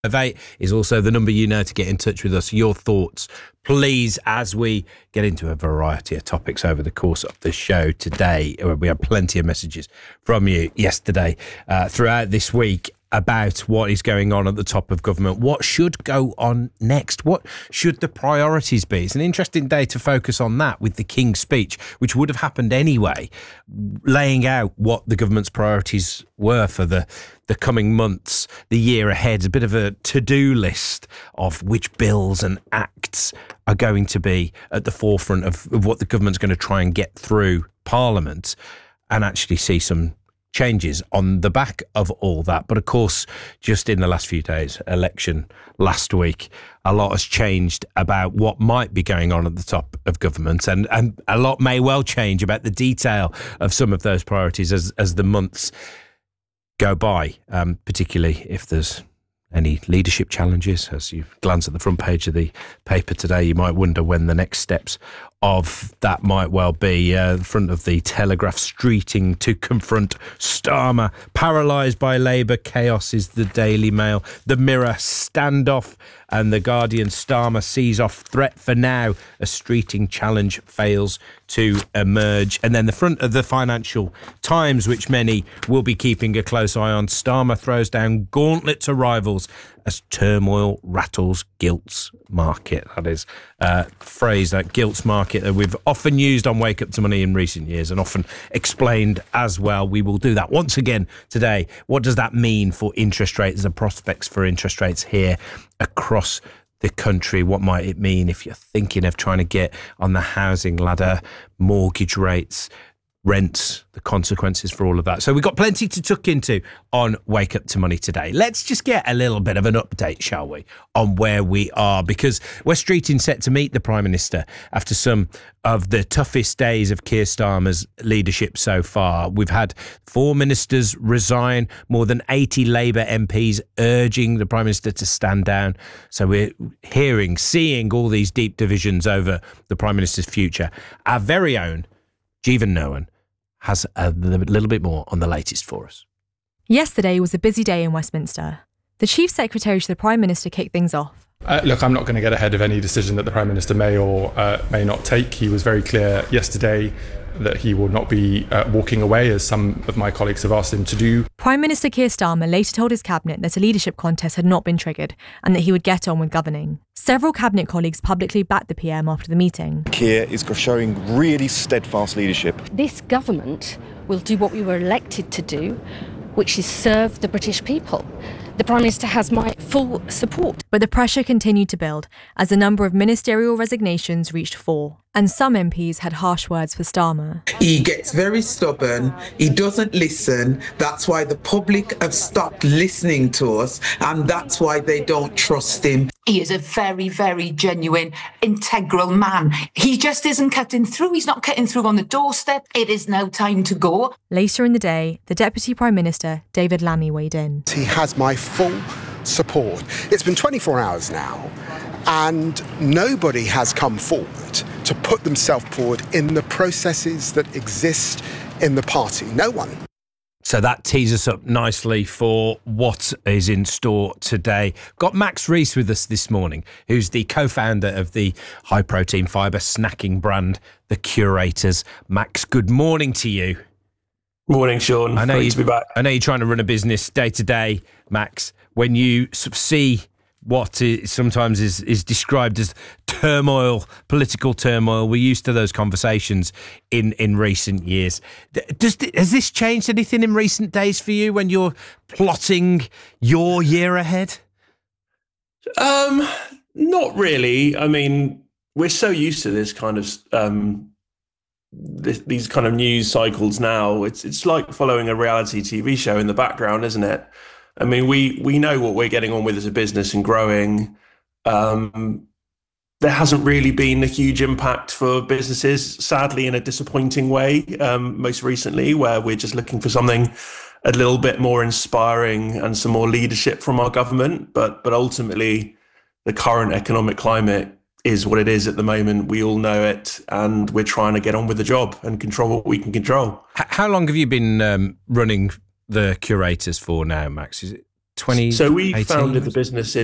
8 is also the number you know to get in touch with us. Your thoughts, please, as we get into a variety of topics over the course of the show today. We had plenty of messages from you yesterday throughout this week about what is going on at the top of government. What should go on next? What should the priorities be? It's an interesting day to focus on that with the King's speech, which would have happened anyway, laying out what the government's priorities were for the coming months, the year ahead, a bit of a to-do list of which bills and acts are going to be at the forefront of what the government's going to try and get through Parliament, and actually see some changes on the back of all that. But of course, just in the last few days, election last week, a lot has changed about what might be going on at the top of government, and a lot may well change about the detail of some of those priorities as the months go by, particularly if there's any leadership challenges. As you glance at the front page of the paper today, you might wonder when the next steps of that might well be. The front of the Telegraph, streeting to confront Starmer, paralysed by Labour, chaos is the Daily Mail. The Mirror, standoff, and the Guardian, Starmer sees off threat for now, a streeting challenge fails to emerge. And then the front of the Financial Times, which many will be keeping a close eye on, Starmer throws down gauntlet to rivals as turmoil rattles gilt's market. That is a phrase, that gilt's market, that we've often used on Wake Up to Money in recent years and often explained as well. We will do that once again today. What does that mean for interest rates, the prospects for interest rates here across the country? What might it mean if you're thinking of trying to get on the housing ladder, mortgage rates, rents, the consequences for all of that? So we've got plenty to tuck into on Wake Up to Money today. Let's just get a little bit of an update, shall we, on where we are, because West Streeting set to meet the Prime Minister after some of the toughest days of Keir Starmer's leadership so far. We've had 4 ministers resign, more than 80 Labour MPs urging the Prime Minister to stand down. So we're seeing all these deep divisions over the Prime Minister's future. Our very own Jeevan Nohan has a little bit more on the latest for us. Yesterday was a busy day in Westminster. The Chief Secretary to the Prime Minister kicked things off. Look, I'm not going to get ahead of any decision that the Prime Minister may or may not take. He was very clear yesterday that he will not be walking away, as some of my colleagues have asked him to do. Prime Minister Keir Starmer later told his cabinet that a leadership contest had not been triggered and that he would get on with governing. Several cabinet colleagues publicly backed the PM after the meeting. Keir is showing really steadfast leadership. This government will do what we were elected to do, which is serve the British people. The Prime Minister has my full support. But the pressure continued to build as the number of ministerial resignations reached 4, and some MPs had harsh words for Starmer. He gets very stubborn, he doesn't listen, that's why the public have stopped listening to us, and that's why they don't trust him. He is a very, very genuine, integral man. He just isn't cutting through. He's not cutting through on the doorstep. It is now time to go. Later in the day, the Deputy Prime Minister, David Lammy, weighed in. He has my full support. It's been 24 hours now, and nobody has come forward to put themselves forward in the processes that exist in the party. No one. So that tees us up nicely for what is in store today. Got Max Rees with us this morning, who's the co-founder of the high-protein fibre snacking brand, The Curators. Max, good morning to you. Morning, Sean. Great to be back. I know you're trying to run a business day to day, Max. When you sort of see what sometimes is described as turmoil, political turmoil, we're used to those conversations in recent years. Has this changed anything in recent days for you when you're plotting your year ahead? Not really. I mean, we're so used to this kind of these kind of news cycles now. It's like following a reality TV show in the background, isn't it? I mean, we know what we're getting on with as a business and growing. There hasn't really been a huge impact for businesses, sadly, in a disappointing way, most recently, where we're just looking for something a little bit more inspiring and some more leadership from our government. But ultimately, the current economic climate is what it is at the moment. We all know it, and we're trying to get on with the job and control what we can control. How long have you been running The Curators for now, Max? Is it 2018? So we founded the business